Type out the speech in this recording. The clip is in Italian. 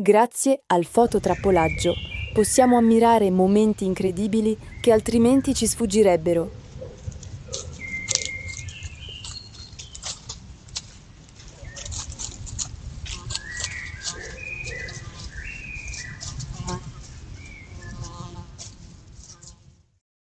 Grazie al fototrappolaggio possiamo ammirare momenti incredibili che altrimenti ci sfuggirebbero.